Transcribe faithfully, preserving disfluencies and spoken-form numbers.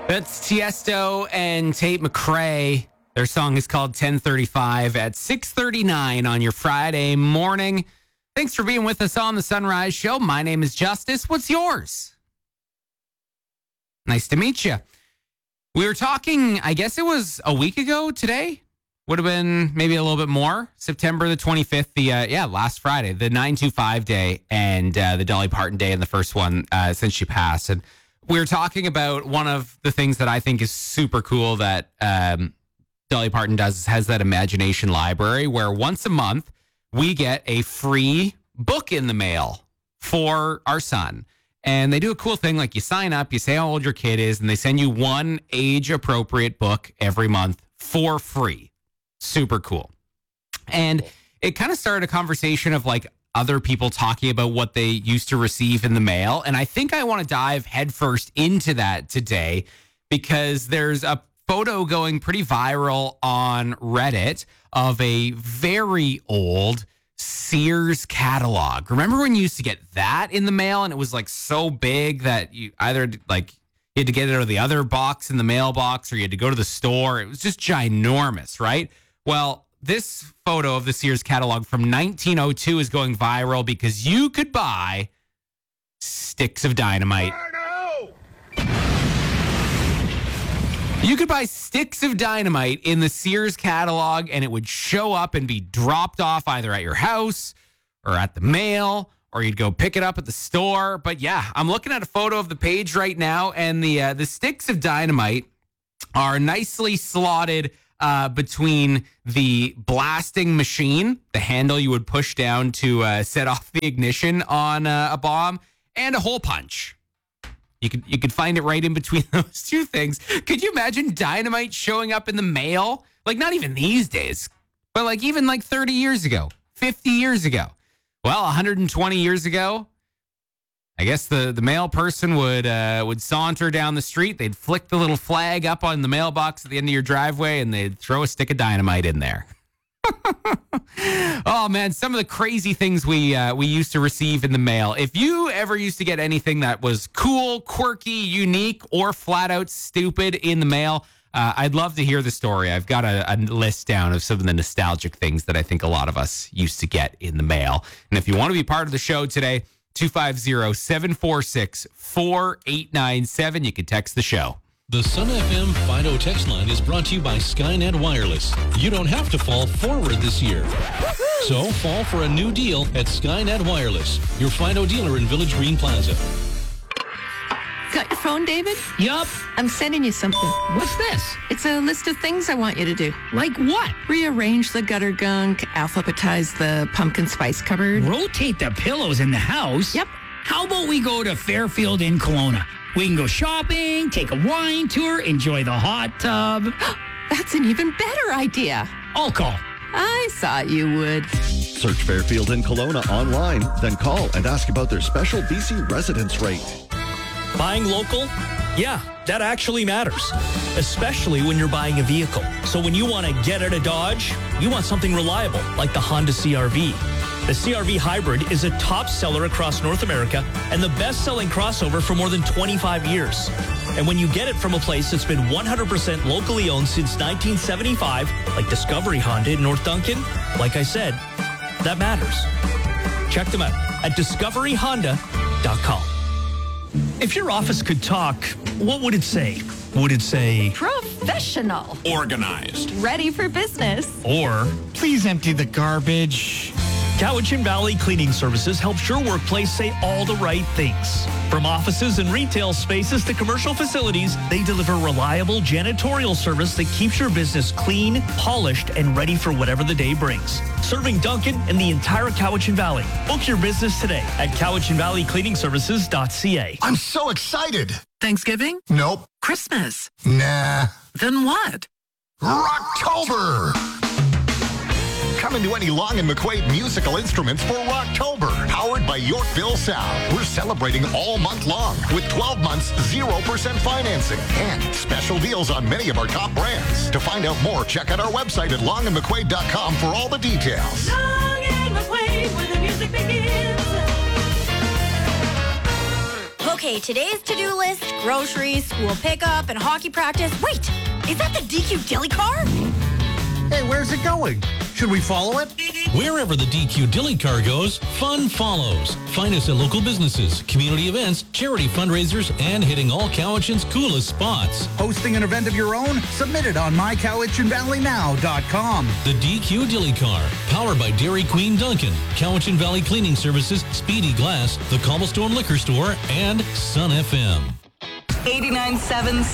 That's Tiesto and Tate McRae. Their song is called ten thirty-five at six thirty-nine on your Friday morning. Thanks for being with us on the Sunrise Show. My name is Justice. What's yours? Nice to meet you. We were talking, I guess it was a week ago today. Would have been maybe a little bit more. September the twenty-fifth, the uh, yeah, last Friday, the nine two five day and uh, the Dolly Parton day, and the first one uh, since she passed. And we were talking about one of the things that I think is super cool that um, Dolly Parton does, has that imagination library where once a month we get a free book in the mail for our son. And they do a cool thing, like you sign up, you say how old your kid is, and they send you one age-appropriate book every month for free. Super cool. And it kind of started a conversation of like other people talking about what they used to receive in the mail. And I think I want to dive headfirst into that today because there's a photo going pretty viral on Reddit of a very old Sears catalog. Remember when you used to get that in the mail and it was like so big that you either like you had to get it out of the other box in the mailbox or you had to go to the store. It was just ginormous, right? Well, this photo of the Sears catalog from nineteen oh two is going viral because you could buy sticks of dynamite. You could buy sticks of dynamite in the Sears catalog and it would show up and be dropped off either at your house or at the mail, or you'd go pick it up at the store. But yeah, I'm looking at a photo of the page right now, and the uh, the sticks of dynamite are nicely slotted Uh, between the blasting machine, the handle you would push down to uh, set off the ignition on uh, a bomb, and a hole punch. You could you could find it right in between those two things. Could you imagine dynamite showing up in the mail? Like, not even these days, but like even like thirty years ago, fifty years ago. Well, one hundred twenty years ago, I guess the, the mail person would uh, would saunter down the street. They'd flick the little flag up on the mailbox at the end of your driveway, and they'd throw a stick of dynamite in there. Oh, man, some of the crazy things we uh, we used to receive in the mail. If you ever used to get anything that was cool, quirky, unique, or flat out stupid in the mail, uh, I'd love to hear the story. I've got a, a list down of some of the nostalgic things that I think a lot of us used to get in the mail. And if you want to be part of the show today, two five zero, seven four six, four eight nine seven. You can text the show. The Sun F M Fido text line is brought to you by Skynet Wireless. You don't have to fall forward this year. So fall for a new deal at Skynet Wireless, your Fido dealer in Village Green Plaza. Got your phone, David? Yup. I'm sending you something. What's this? It's a list of things I want you to do. Like what? Rearrange the gutter gunk, alphabetize the pumpkin spice cupboard. Rotate the pillows in the house? Yep. How about we go to Fairfield in Kelowna? We can go shopping, take a wine tour, enjoy the hot tub. That's an even better idea. I'll call. I thought you would. Search Fairfield in Kelowna online, then call and ask about their special B C residence rate. Buying local? Yeah, that actually matters, especially when you're buying a vehicle. So when you want to get out of Dodge, you want something reliable, like the Honda C R V. The C R V Hybrid is a top seller across North America and the best-selling crossover for more than twenty-five years. And when you get it from a place that's been one hundred percent locally owned since nineteen seventy-five, like Discovery Honda in North Duncan, like I said, that matters. Check them out at discovery honda dot com. If your office could talk, what would it say? Would it say professional, organized, ready for business, or please empty the garbage? Cowichan Valley Cleaning Services helps your workplace say all the right things. From offices and retail spaces to commercial facilities, they deliver reliable janitorial service that keeps your business clean, polished, and ready for whatever the day brings. Serving Duncan and the entire Cowichan Valley. Book your business today at cowichan valley cleaning services dot c a. I'm so excited. Thanksgiving? Nope. Christmas? Nah. Then what? Rocktober! Come into any Long and McQuaid musical instruments for Rocktober, powered by Yorkville Sound. We're celebrating all month long with twelve months, zero percent financing and special deals on many of our top brands. To find out more, check out our website at long and mcquaid dot com for all the details. Long and McQuaid, where the music begins. Okay, today's to-do list, groceries, school pickup, and hockey practice. Wait, is that the D Q Dilly car? Hey, where's it going? Should we follow it? Wherever the D Q Dilly car goes, fun follows. Find us at local businesses, community events, charity fundraisers, and hitting all Cowichan's coolest spots. Hosting an event of your own? Submit it on my cowichan valley now dot com. The D Q Dilly car, powered by Dairy Queen Duncan, Cowichan Valley Cleaning Services, Speedy Glass, the Cobblestone Liquor Store, and Sun F M. eighty-nine point seven